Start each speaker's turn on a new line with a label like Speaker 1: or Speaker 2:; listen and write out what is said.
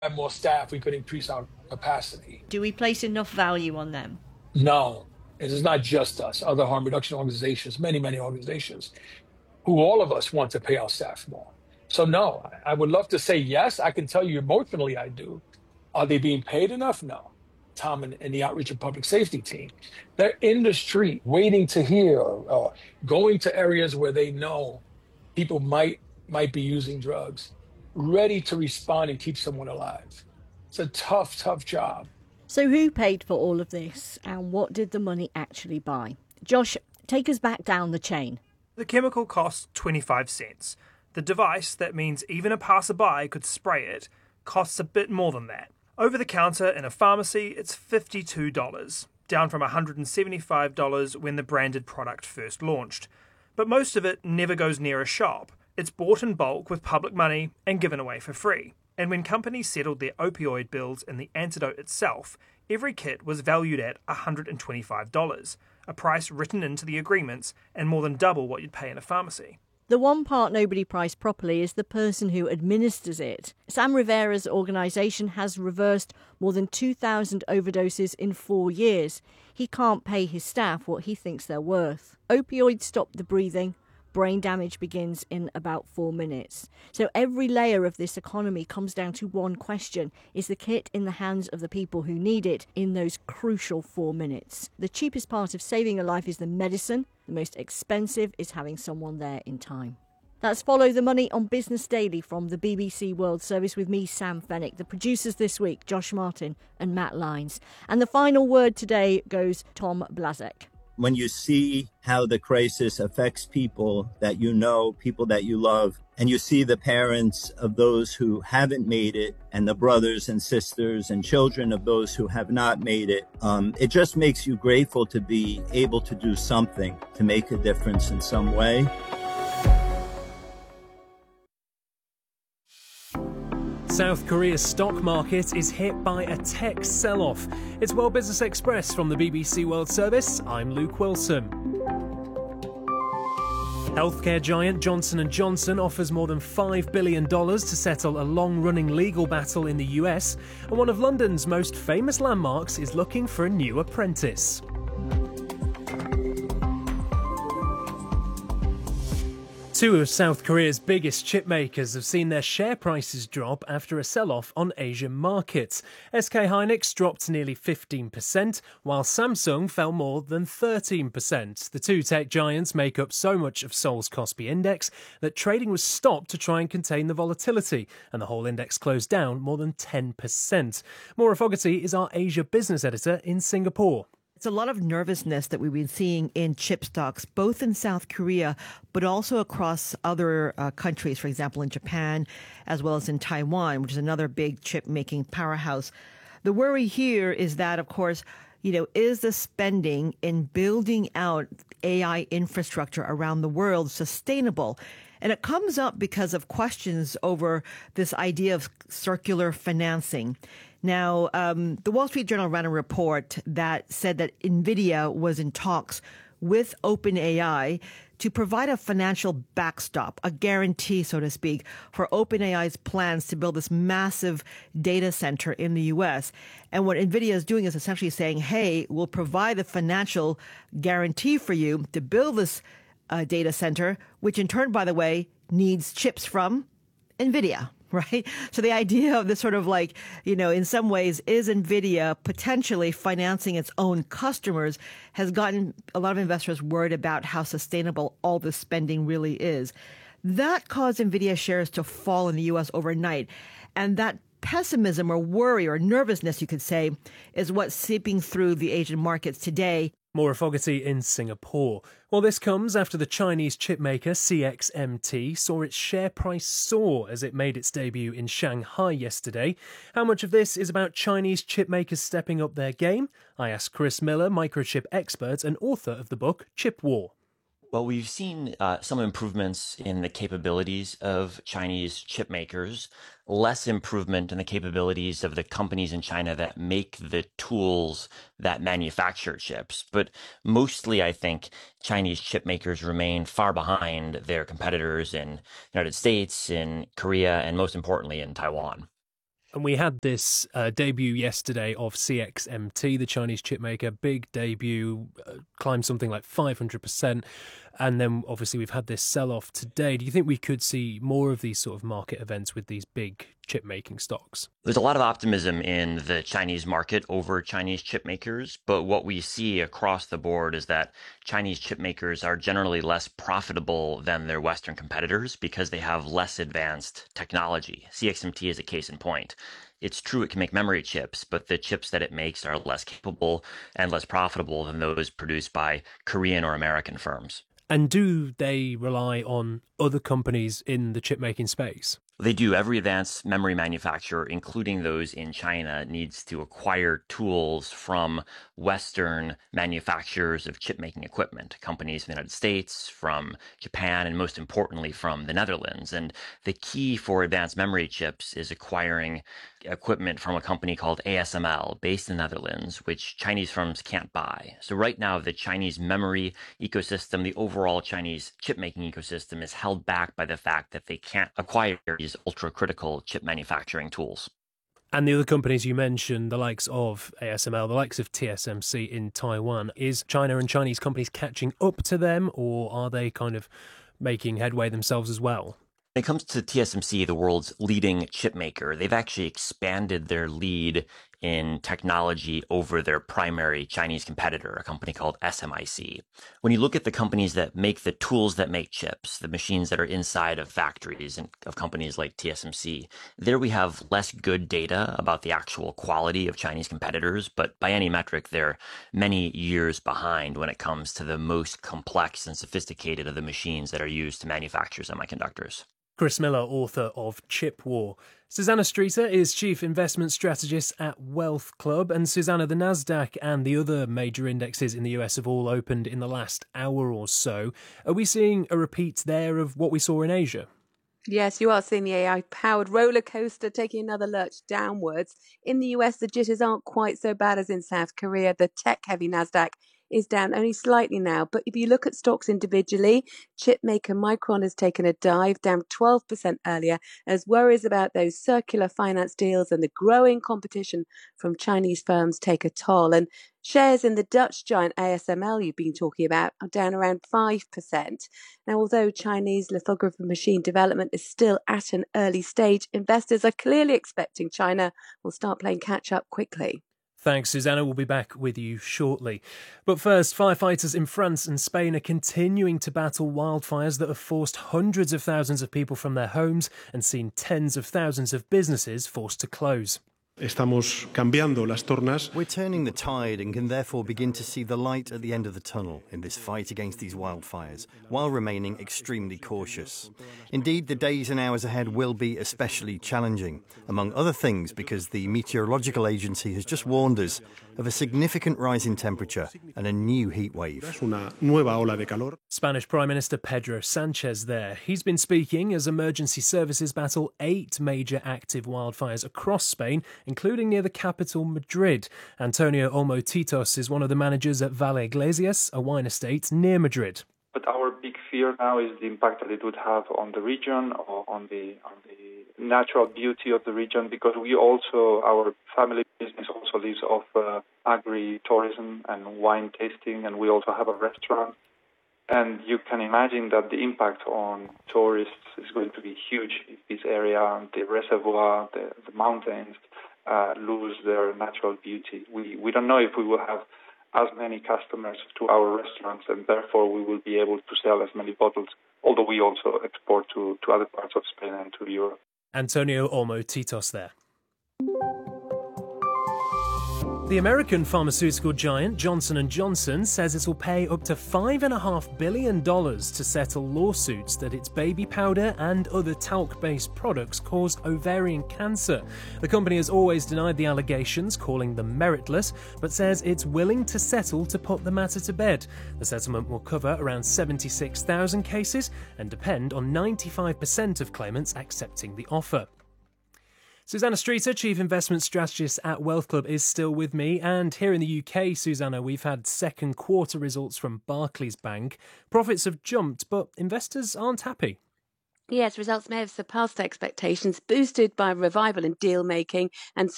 Speaker 1: have more staff, we could increase our capacity.
Speaker 2: Do we place enough value on them?
Speaker 1: No, it is not just us, other harm reduction organizations, many, many organizations, who all of us want to pay our staff more. So no, I would love to say yes. I can tell you emotionally I do. Are they being paid enough? No. Tom and the outreach and public safety team, they're in the street waiting to hear, or going to areas where they know people might be using drugs, ready to respond and keep someone alive. It's a tough, tough job.
Speaker 2: So who paid for all of this and what did the money actually buy? Josh, take us back down the chain.
Speaker 3: The chemical costs 25 cents. The device, that means even a passerby could spray it, costs a bit more than that. Over the counter in a pharmacy, it's $52, down from $175 when the branded product first launched. But most of it never goes near a shop. It's bought in bulk with public money and given away for free. And when companies settled their opioid bills in the antidote itself, every kit was valued at $125, a price written into the agreements and more than double what you'd pay in a pharmacy.
Speaker 2: The one part nobody priced properly is the person who administers it. Sam Rivera's organisation has reversed more than 2,000 overdoses in 4 years. He can't pay his staff what he thinks they're worth. Opioids stop the breathing. Brain damage begins in about 4 minutes. So every layer of this economy comes down to one question. Is the kit in the hands of the people who need it in those crucial 4 minutes? The cheapest part of saving a life is the medicine. The most expensive is having someone there in time. That's Follow the Money on Business Daily from the BBC World Service with me, Sam Fennick. The producers this week, Josh Martin and Matt Lyons. And the final word today goes Tom Blazek.
Speaker 4: When you see how the crisis affects people that you know, people that you love, and you see the parents of those who haven't made it and the brothers and sisters and children of those who have not made it, it just makes you grateful to be able to do something to make a difference in some way.
Speaker 5: South Korea's stock market is hit by a tech sell-off. It's World Business Express from the BBC World Service. I'm Luke Wilson. Healthcare giant Johnson & Johnson offers more than $5 billion to settle a long-running legal battle in the US, and one of London's most famous landmarks is looking for a new apprentice. Two of South Korea's biggest chip makers have seen their share prices drop after a sell-off on Asian markets. SK Hynix dropped nearly 15%, while Samsung fell more than 13%. The two tech giants make up so much of Seoul's Kospi index that trading was stopped to try and contain the volatility, and the whole index closed down more than 10%. Maura Fogarty is our Asia business editor in Singapore.
Speaker 6: It's a lot of nervousness that we've been seeing in chip stocks, both in South Korea, but also across other countries, for example, in Japan, as well as in Taiwan, which is another big chip-making powerhouse. The worry here is that, of course, is the spending in building out AI infrastructure around the world sustainable? And it comes up because of questions over this idea of circular financing. Now, the Wall Street Journal ran a report that said that NVIDIA was in talks with OpenAI to provide a financial backstop, a guarantee, so to speak, for OpenAI's plans to build this massive data center in the U.S. And what NVIDIA is doing is essentially saying, hey, we'll provide a financial guarantee for you to build this data center, which in turn, by the way, needs chips from NVIDIA. Right. So the idea of this sort of in some ways, is NVIDIA potentially financing its own customers has gotten a lot of investors worried about how sustainable all this spending really is. That caused NVIDIA shares to fall in the U.S. overnight. And that pessimism or worry or nervousness, you could say, is what's seeping through the Asian markets today.
Speaker 5: Maura Fogarty in Singapore. Well, this comes after the Chinese chipmaker CXMT saw its share price soar as it made its debut in Shanghai yesterday. How much of this is about Chinese chipmakers stepping up their game? I asked Chris Miller, microchip expert and author of the book Chip War.
Speaker 7: Well, we've seen some improvements in the capabilities of Chinese chip makers, less improvement in the capabilities of the companies in China that make the tools that manufacture chips. But mostly, I think, Chinese chip makers remain far behind their competitors in the United States, in Korea, and most importantly, in Taiwan.
Speaker 5: And we had this debut yesterday of CXMT, the Chinese chip maker, big debut, climbed something like 500%. And then obviously we've had this sell-off today. Do you think we could see more of these sort of market events with these big chip-making stocks?
Speaker 7: There's a lot of optimism in the Chinese market over Chinese chip makers, but what we see across the board is that Chinese chip makers are generally less profitable than their Western competitors because they have less advanced technology. CXMT is a case in point. It's true it can make memory chips, but the chips that it makes are less capable and less profitable than those produced by Korean or American firms.
Speaker 5: And do they rely on other companies in the chip-making space?
Speaker 7: They do. Every advanced memory manufacturer, including those in China, needs to acquire tools from Western manufacturers of chip-making equipment, companies in the United States, from Japan, and most importantly, from the Netherlands. And the key for advanced memory chips is acquiring equipment from a company called ASML, based in the Netherlands, which Chinese firms can't buy. So right now, the Chinese memory ecosystem, the overall Chinese chip-making ecosystem, is held back by the fact that they can't acquire these ultra-critical chip manufacturing tools.
Speaker 5: And the other companies you mentioned, the likes of ASML, the likes of TSMC in Taiwan, is China and Chinese companies catching up to them, or are they kind of making headway themselves as well?
Speaker 7: When it comes to TSMC, the world's leading chip maker, they've actually expanded their lead in technology over their primary Chinese competitor, a company called SMIC. When you look at the companies that make the tools that make chips, the machines that are inside of factories and of companies like TSMC, there we have less good data about the actual quality of Chinese competitors, but by any metric, they're many years behind when it comes to the most complex and sophisticated of the machines that are used to manufacture semiconductors.
Speaker 5: Chris Miller, author of Chip War. Susanna Streeter is Chief Investment Strategist at Wealth Club. And Susanna, the Nasdaq and the other major indexes in the US have all opened in the last hour or so. Are we seeing a repeat there of what we saw in Asia?
Speaker 8: Yes, you are seeing the AI-powered roller coaster taking another lurch downwards. In the US, the jitters aren't quite so bad as in South Korea. The tech-heavy Nasdaq is down only slightly now. But if you look at stocks individually, chip maker Micron has taken a dive, down 12% earlier, as worries about those circular finance deals and the growing competition from Chinese firms take a toll. And shares in the Dutch giant ASML you've been talking about are down around 5%. Now, although Chinese lithography machine development is still at an early stage, investors are clearly expecting China will start playing catch up quickly.
Speaker 5: Thanks, Susanna. We'll be back with you shortly. But first, firefighters in France and Spain are continuing to battle wildfires that have forced hundreds of thousands of people from their homes and seen tens of thousands of businesses forced to close.
Speaker 9: Estamos cambiando las tornas.
Speaker 10: We're turning the tide and can therefore begin to see the light at the end of the tunnel in this fight against these wildfires, while remaining extremely cautious. Indeed, the days and hours ahead will be especially challenging, among other things because the Meteorological Agency has just warned us of a significant rise in temperature and a new heat wave.
Speaker 9: Una nueva ola de calor.
Speaker 5: Spanish Prime Minister Pedro Sanchez there. He's been speaking as emergency services battle 8 major active wildfires across Spain, including near the capital, Madrid. Antonio Olmo Titos is one of the managers at Valle Iglesias, a wine estate near Madrid.
Speaker 11: But our big fear now is the impact that it would have on the region or on the natural beauty of the region, because our family business also lives off agri-tourism and wine tasting, and we also have a restaurant. And you can imagine that the impact on tourists is going to be huge if this area, the reservoir, the mountains, lose their natural beauty. We don't know if we will have as many customers to our restaurants, and therefore we will be able to sell as many bottles, although we also export to other parts of Spain and to Europe.
Speaker 5: Antonio Olmo Titos there. The American pharmaceutical giant Johnson & Johnson says it will pay up to $5.5 billion to settle lawsuits that its baby powder and other talc-based products caused ovarian cancer. The company has always denied the allegations, calling them meritless, but says it's willing to settle to put the matter to bed. The settlement will cover around 76,000 cases and depend on 95% of claimants accepting the offer. Susanna Streeter, Chief Investment Strategist at Wealth Club, is still with me. And here in the UK, Susanna, we've had second quarter results from Barclays Bank. Profits have jumped, but investors aren't happy.
Speaker 8: Yes, results may have surpassed expectations, boosted by revival in deal making and